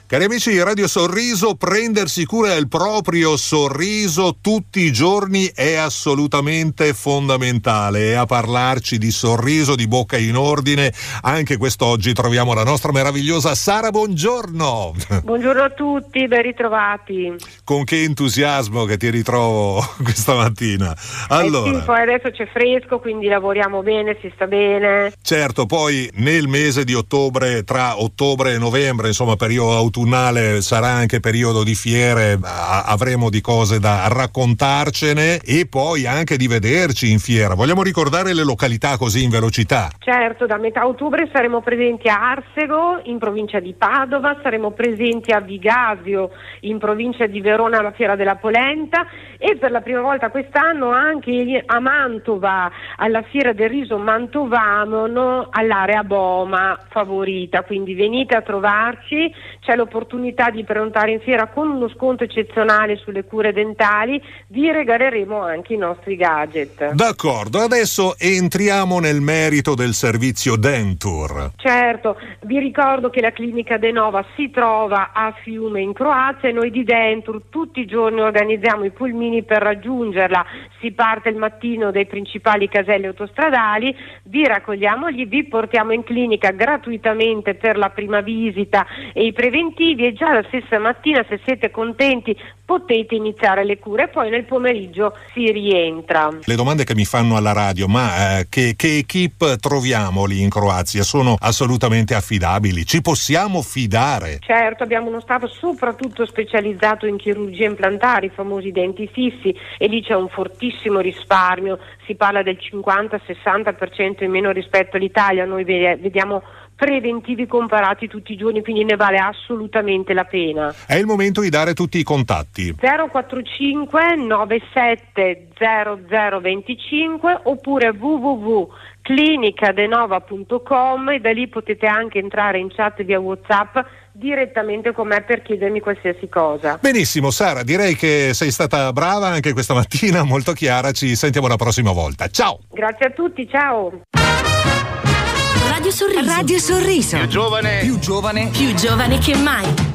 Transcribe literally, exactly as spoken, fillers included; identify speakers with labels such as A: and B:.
A: Cari amici di Radio Sorriso, prendersi cura del proprio sorriso tutti i giorni è assolutamente fondamentale. E a parlarci di sorriso, di bocca in ordine, anche quest'oggi troviamo la nostra meravigliosa Sara. Buongiorno!
B: Buongiorno a tutti, ben ritrovati.
A: Con che entusiasmo che ti ritrovo questa mattina. Allora,
B: eh sì, poi adesso c'è fresco, quindi lavoriamo bene, si sta bene.
A: Certo, poi nel mese di ottobre, tra ottobre e novembre, insomma periodo autunnale, sarà anche periodo di fiere, avremo di cose da raccontarcene e poi anche di vederci in fiera. Vogliamo ricordare le località così in velocità?
B: Certo, da metà ottobre saremo presenti a Arsego in provincia di Padova, saremo presenti a Vigasio in provincia di Verona alla Fiera della Polenta e per la prima volta quest'anno anche a Mantova alla Fiera del Riso Mantovano, no, all'area Boma favorita, quindi venite a trovarci, c'è l'opportunità di prenotare in fiera con uno sconto eccezionale sulle cure dentali, vi regaleremo anche i nostri gadget.
A: D'accordo, adesso entriamo nel merito del servizio Dentur.
B: Certo, vi ricordo che la clinica Denova si trova a Fiume in Croazia e noi di Dentur tutti i giorni organizziamo i pulmini per raggiungerla, si parte il mattino dai principali caselli autostradali, vi raccogliamo lì, vi portiamo in clinica gratuitamente per la prima visita e i preventivi e già la stessa mattina, se siete contenti, potete iniziare le cure e poi nel pomeriggio si rientra.
A: Le domande che mi fanno alla radio, ma eh, che, che equip troviamo lì in Croazia? Sono assolutamente affidabili? Ci possiamo fidare?
B: Certo, abbiamo uno staff soprattutto specializzato in chirurgia implantare, i famosi denti fissi, e lì c'è un fortissimo risparmio, si parla del cinquanta sessanta per cento in meno rispetto all'Italia, noi vediamo preventivi comparati tutti i giorni, quindi ne vale assolutamente la pena.
A: È il momento di dare tutti i contatti.
B: zero quattro cinque nove sette zero zero due cinque oppure w w w punto clinica denova punto com e da lì potete anche entrare in chat via WhatsApp direttamente con me per chiedermi qualsiasi cosa.
A: Benissimo Sara, direi che sei stata brava anche questa mattina, molto chiara, ci sentiamo la prossima volta. Ciao!
B: Grazie a tutti, ciao!
C: Radio Sorriso. Radio Sorriso.
D: Più giovane.
C: Più giovane. Più giovane che mai.